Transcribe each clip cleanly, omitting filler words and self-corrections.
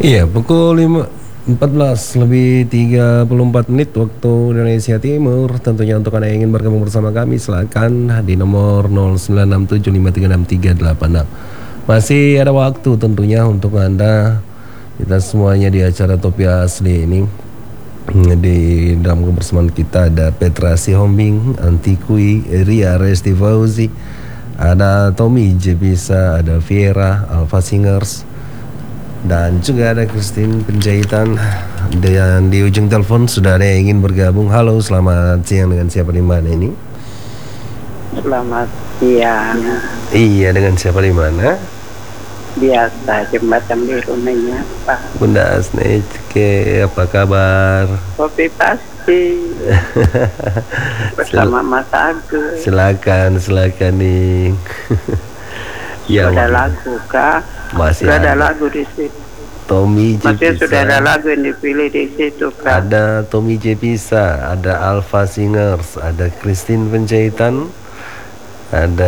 Iya, pukul 14 lebih 34 menit waktu Indonesia Timur. Tentunya untuk Anda yang ingin bergabung bersama kami, silakan di nomor 0967536386. Masih ada waktu tentunya untuk Anda. Kita semuanya di acara Topi Asli ini. Di dalam kebersamaan kita ada Petra Sihombing, Antikui, Ria Resti Fauzi, ada Tommy Jebisa, ada Viera, Alpha Singers, dan juga ada Christine Penjahitan. Dan di ujung telepon sudah ada yang ingin bergabung. Halo, selamat siang, dengan siapa di mana ini? Selamat siang. Iya, dengan siapa di mana? Biasa jembatan biru menyapa. Bunda Asneke, apa kabar? Kopi pasti bersama Mas Agus. Silakan nih. Ya, sudah lagu kah? Masih sudah ada lagu di situ. Tommy Jepisa. Masih sudah ada lagu yang dipilih di situ kah? Ada Tommy Jepisa, ada Alpha Singers, ada Christine Penjahitan, ada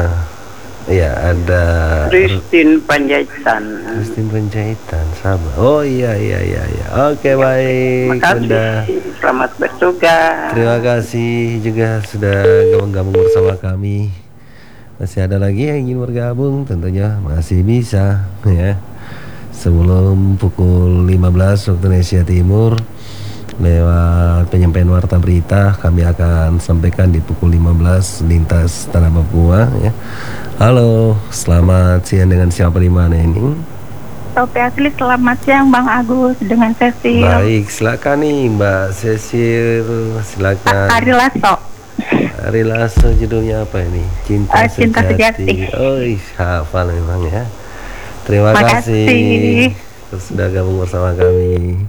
Christine Penjahitan. Christine Penjahitan, sama. Oh iya. Oke, baik, Bunda. Selamat bertugas. Terima kasih juga sudah gabung bersama kami. Masih ada lagi yang ingin bergabung, tentunya masih bisa ya. Sebelum pukul 15 waktu Indonesia Timur, lewat penyampaian warta berita, kami akan sampaikan di pukul 15 lintas Tanah Papua ya. Halo, selamat siang, dengan siapa di mana ini? Topi Asli, selamat siang Bang Agus, dengan Cecil. Baik, silakan nih Mbak Cecil, silakan. Ari Lasso. Ari Lasso, judulnya apa ini? Cinta Sejati. Oh, hafal memang ya. Terima kasih sudah gabung bersama kami.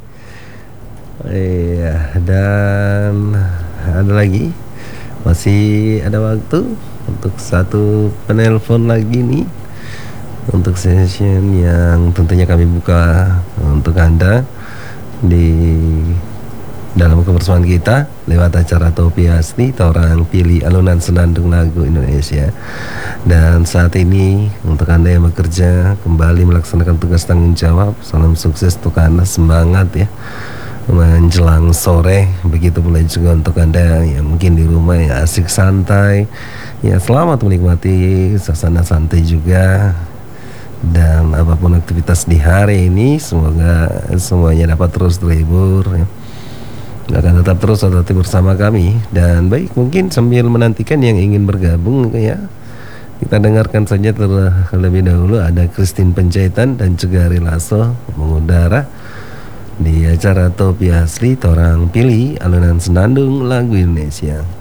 Iya, dan ada lagi, masih ada waktu untuk satu penelpon lagi nih, untuk session yang tentunya kami buka untuk Anda di dalam kebersamaan kita lewat acara Topi Asli, orang pilih alunan senandung lagu Indonesia. Dan saat ini untuk Anda yang bekerja kembali melaksanakan tugas tanggung jawab, salam sukses untuk Anda, semangat ya menjelang sore. Begitu pula juga untuk Anda yang mungkin di rumah ya asik santai ya, selamat menikmati suasana santai juga. Dan apapun aktivitas di hari ini, semoga semuanya dapat terus terhibur ya. Akan tetap terus hati bersama kami. Dan baik, mungkin sambil menantikan yang ingin bergabung ya, kita dengarkan saja terlebih dahulu ada Christine Penjahitan dan juga Ari Lasso mengudara di acara Topi Asli, orang pilih alunan senandung lagu Indonesia.